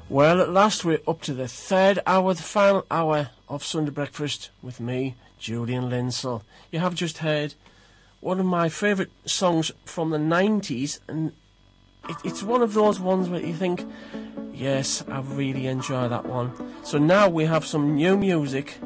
Well, at last we're up to the third hour, the final hour of Sunday Breakfast with me, Julian Linsell. You have just heard one of my favourite songs from the 90s, and it's one of those ones where you think, yes, I really enjoy that one. So now we have some new music